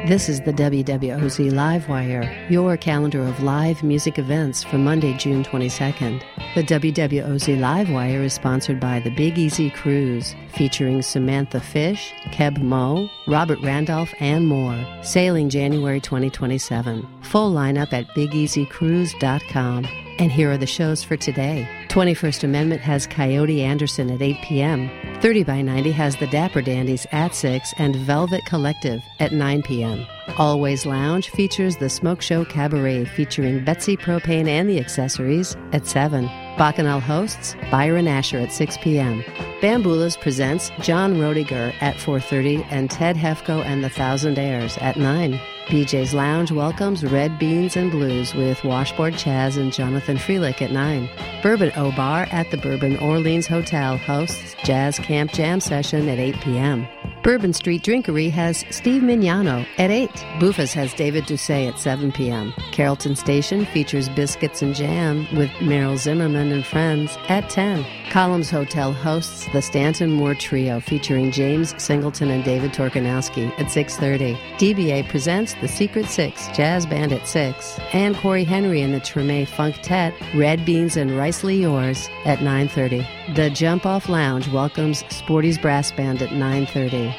This is the WWOZ Live Wire, your calendar of live music events for Monday, June 22nd. The WWOZ Live Wire is sponsored by the Big Easy Cruise, featuring Samantha Fish, Keb Mo, Robert Randolph, and more, sailing January 2027. Full lineup at BigEasyCruise.com. And here are the shows for today. 21st Amendment has Coyote Anderson at 8 p.m. 30 by 90 has the Dapper Dandies at 6 and Velvet Collective at 9 p.m. Always Lounge features the Smoke Show Cabaret featuring Betsy Propane and the Accessories at 7. Bacchanal hosts Byron Asher at 6 p.m. Bamboolas presents John Rodiger at 4:30 and Ted Hefko and the Thousand Airs at 9. BJ's Lounge welcomes Red Beans and Blues with Washboard Chaz and Jonathan Freelick at 9. Bourbon O Bar at the Bourbon Orleans Hotel hosts Jazz Camp Jam Session at 8 p.m. Bourbon Street Drinkery has Steve Mignano at 8. Buffa's has David Doucet at 7 p.m. Carrollton Station features Biscuits and Jam with Meryl Zimmerman and Friends at 10. Columns Hotel hosts the Stanton Moore Trio featuring James Singleton and David Torkanowski at 6:30. DBA presents the Secret Six Jazz Band at 6. And Corey Henry and the Treme Funktet, Red Beans and Ricely Yours at 9:30. The Jump Off Lounge welcomes Sporty's Brass Band at 9:30.